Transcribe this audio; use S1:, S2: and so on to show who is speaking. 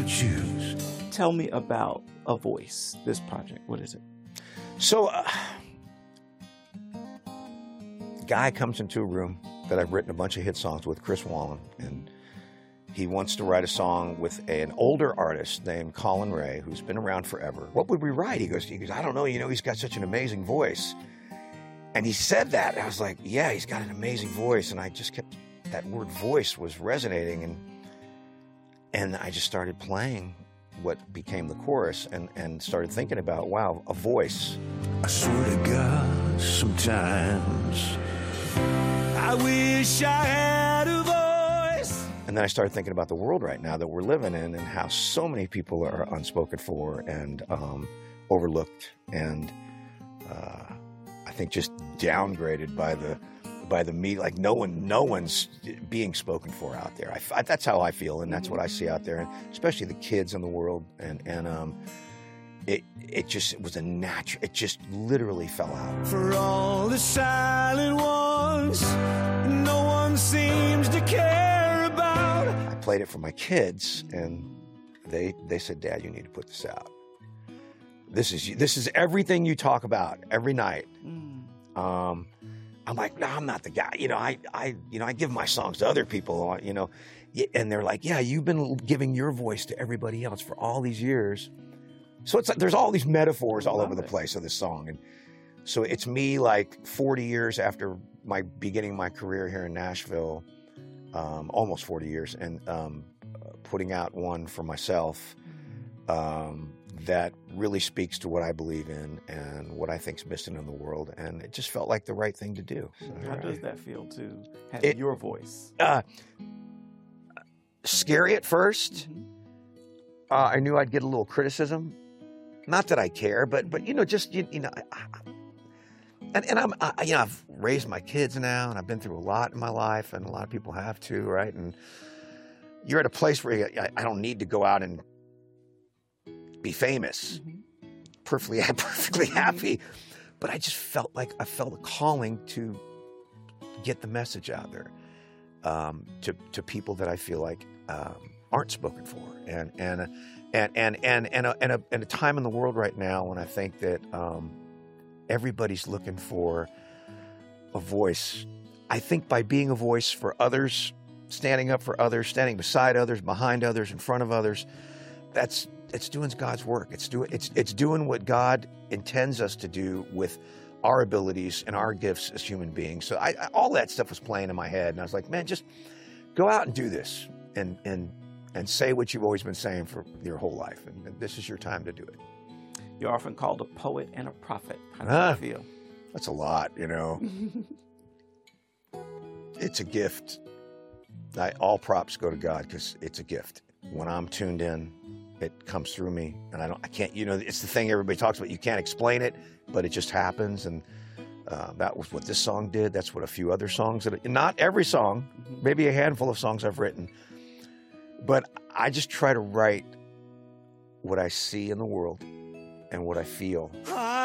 S1: to choose.
S2: Tell me about A Voice, this project. What is it?
S3: So, guy comes into a room that I've written a bunch of hit songs with, Chris Wallen, and he wants to write a song with an older artist named Colin Ray, who's been around forever. What would we write? He goes, I don't know, he's got such an amazing voice. And he said that, and I was like, yeah, he's got an amazing voice, and I just kept, that word voice was resonating, and I just started playing what became the chorus and started thinking about, wow, a voice.
S1: I swear to God, sometimes I wish I had a voice.
S3: And then I started thinking about the world right now that we're living in and how so many people are unspoken for and overlooked and I think just downgraded by the media. Like no one's being spoken for out there. That's how I feel, and that's what I see out there, and especially the kids in the world. And it was a natural. It just literally fell out.
S1: For all the silent ones, no one seems to care about.
S3: I played it for my kids, and they said, "Dad, you need to put this out. This is everything you talk about every night." I'm like, no, I'm not the guy. I give my songs to other people, and they're like, yeah, you've been giving your voice to everybody else for all these years. So it's like there's all these metaphors all over the place of this song. And so it's me like 40 years after beginning my career here in Nashville, almost 40 years, and putting out one for myself that really speaks to what I believe in and what I think's missing in the world. And it just felt like the right thing to do. So,
S2: how does that feel to have your voice?
S3: Scary at first. I knew I'd get a little criticism. Not that I care, but just and I've raised my kids now, and I've been through a lot in my life, and a lot of people have too, right? And you're at a place where I don't need to go out and be famous, perfectly happy, but I just felt a calling to get the message out there to people that I feel like aren't spoken for, and a time in the world right now when I think that everybody's looking for a voice. I think by being a voice for others, standing up for others, standing beside others, behind others, in front of others, it's doing God's work. It's doing what God intends us to do with our abilities and our gifts as human beings. So all that stuff was playing in my head, and I was like, man, just go out and do this and say what you've always been saying for your whole life, and this is your time to do it.
S2: You're often called a poet and a prophet. How does that feel?
S3: That's a lot, It's a gift. All props go to God because it's a gift. When I'm tuned in, it comes through me, and I can't, it's the thing everybody talks about. You can't explain it, but it just happens. And that was what this song did. That's what a few other songs not every song, maybe a handful of songs I've written, but I just try to write what I see in the world and what I feel.